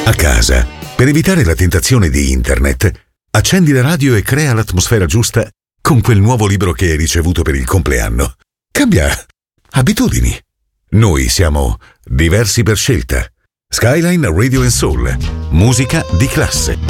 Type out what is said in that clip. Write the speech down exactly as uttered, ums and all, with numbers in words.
A casa, per evitare la tentazione di internet, accendi la radio e crea l'atmosfera giusta con quel nuovo libro che hai ricevuto per il compleanno. Cambia abitudini. Noi siamo diversi per scelta. Skyline Radio and Soul. Musica di classe.